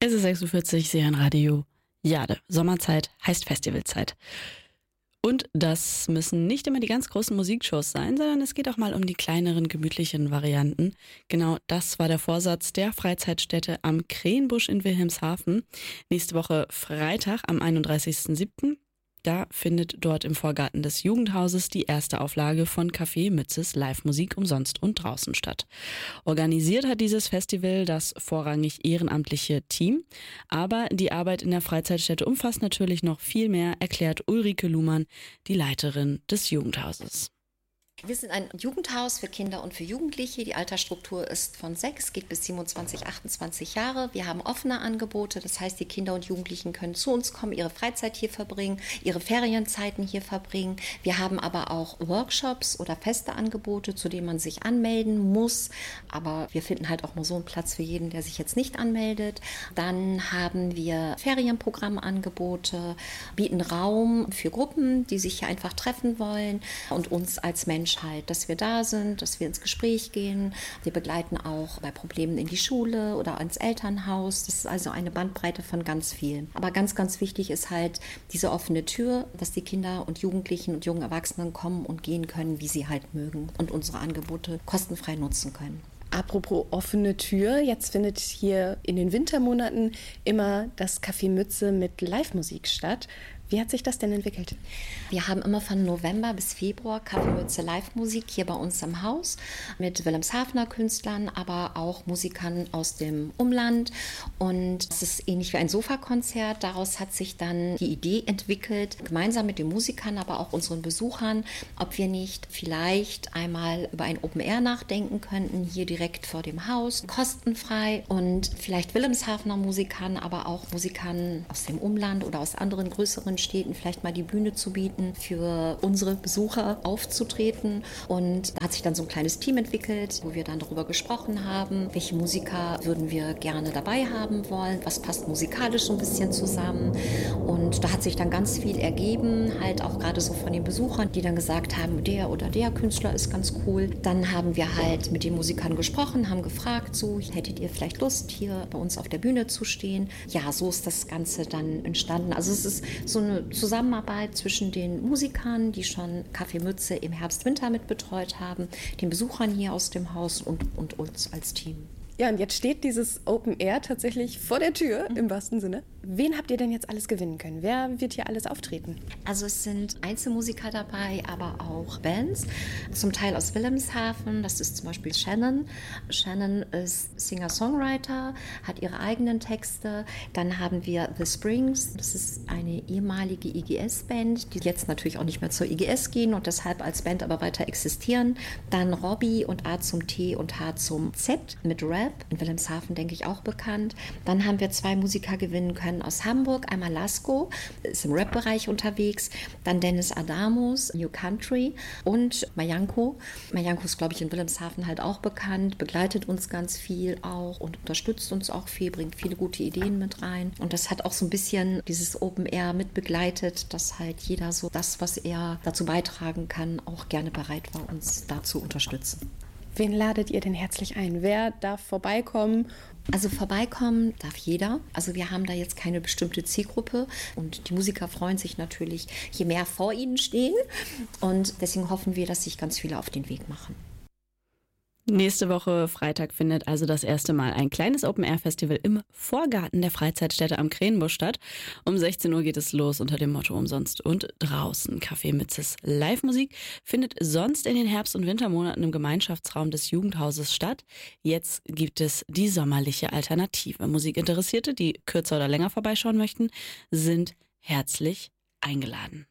Es ist 6:40 Uhr, Sie hören Radio Jade. Sommerzeit heißt Festivalzeit. Und das müssen nicht immer die ganz großen Musikshows sein, sondern es geht auch mal um die kleineren, gemütlichen Varianten. Genau das war der Vorsatz der Freizeitstätte am Krähenbusch in Wilhelmshaven. Nächste Woche Freitag am 31.07. Da findet dort im Vorgarten des Jugendhauses die erste Auflage von Café Mützes Live-Musik umsonst und draußen statt. Organisiert hat dieses Festival das vorrangig ehrenamtliche Team. Aber die Arbeit in der Freizeitstätte umfasst natürlich noch viel mehr, erklärt Ulrike Luhmann, die Leiterin des Jugendhauses. Wir sind ein Jugendhaus für Kinder und für Jugendliche. Die Altersstruktur ist von 6, geht bis 27, 28 Jahre. Wir haben offene Angebote, das heißt, die Kinder und Jugendlichen können zu uns kommen, ihre Freizeit hier verbringen, ihre Ferienzeiten hier verbringen. Wir haben aber auch Workshops oder feste Angebote, zu denen man sich anmelden muss. Aber wir finden halt auch nur so einen Platz für jeden, der sich jetzt nicht anmeldet. Dann haben wir Ferienprogrammangebote, bieten Raum für Gruppen, die sich hier einfach treffen wollen und uns als Menschheit, dass wir da sind, dass wir ins Gespräch gehen. Wir begleiten auch bei Problemen in die Schule oder ins Elternhaus. Das ist also eine Bandbreite von ganz viel. Aber ganz, ganz wichtig ist halt diese offene Tür, dass die Kinder und Jugendlichen und jungen Erwachsenen kommen und gehen können, wie sie halt mögen und unsere Angebote kostenfrei nutzen können. Apropos offene Tür, jetzt findet hier in den Wintermonaten immer das Café Mütze mit Live-Musik statt. Wie hat sich das denn entwickelt? Wir haben immer von November bis Februar Café Mütze Live-Musik hier bei uns im Haus mit Wilhelmshavener Künstlern, aber auch Musikern aus dem Umland. Und es ist ähnlich wie ein Sofakonzert. Daraus hat sich dann die Idee entwickelt, gemeinsam mit den Musikern, aber auch unseren Besuchern, ob wir nicht vielleicht einmal über ein Open Air nachdenken könnten, hier direkt vor dem Haus, kostenfrei und vielleicht Wilhelmshavener Musikern, aber auch Musikern aus dem Umland oder aus anderen größeren Städten vielleicht mal die Bühne zu bieten, für unsere Besucher aufzutreten. Und da hat sich dann so ein kleines Team entwickelt, wo wir dann darüber gesprochen haben, welche Musiker würden wir gerne dabei haben wollen, was passt musikalisch so ein bisschen zusammen. Und da hat sich dann ganz viel ergeben, halt auch gerade so von den Besuchern, die dann gesagt haben, der oder der Künstler ist ganz cool. Dann haben wir halt mit den Musikern gesprochen, haben gefragt, so, hättet ihr vielleicht Lust, hier bei uns auf der Bühne zu stehen? Ja, so ist das Ganze dann entstanden. Also es ist so eine Zusammenarbeit zwischen den Musikern, die schon Café Mütze im Herbst-Winter mit betreut haben, den Besuchern hier aus dem Haus und uns als Team. Ja, und jetzt steht dieses Open Air tatsächlich vor der Tür, im wahrsten Sinne. Wen habt ihr denn jetzt alles gewinnen können? Wer wird hier alles auftreten? Also es sind Einzelmusiker dabei, aber auch Bands, zum Teil aus Wilhelmshaven. Das ist zum Beispiel Shannon. Shannon ist Singer-Songwriter, hat ihre eigenen Texte. Dann haben wir The Springs. Das ist eine ehemalige IGS-Band, die jetzt natürlich auch nicht mehr zur IGS gehen und deshalb als Band aber weiter existieren. Dann Robbie und A zum T und H zum Z mit Rap. In Wilhelmshaven, denke ich, auch bekannt. Dann haben wir 2 Musiker gewinnen können aus Hamburg. Einmal Lasko, ist im Rap-Bereich unterwegs. Dann Dennis Adamos, New Country. Und Mayanko. Mayanko ist, glaube ich, in Wilhelmshaven halt auch bekannt, begleitet uns ganz viel auch und unterstützt uns auch viel, bringt viele gute Ideen mit rein. Und das hat auch so ein bisschen dieses Open Air mit begleitet, dass halt jeder so das, was er dazu beitragen kann, auch gerne bereit war, uns da zu unterstützen. Wen ladet ihr denn herzlich ein? Wer darf vorbeikommen? Also vorbeikommen darf jeder. Also wir haben da jetzt keine bestimmte Zielgruppe und die Musiker freuen sich natürlich, je mehr vor ihnen stehen. Und deswegen hoffen wir, dass sich ganz viele auf den Weg machen. Nächste Woche Freitag findet also das erste Mal ein kleines Open-Air-Festival im Vorgarten der Freizeitstätte am Krähenbusch statt. Um 16 Uhr geht es los unter dem Motto umsonst und draußen. Café Mützes Live-Musik findet sonst in den Herbst- und Wintermonaten im Gemeinschaftsraum des Jugendhauses statt. Jetzt gibt es die sommerliche Alternative. Musikinteressierte, die kürzer oder länger vorbeischauen möchten, sind herzlich eingeladen.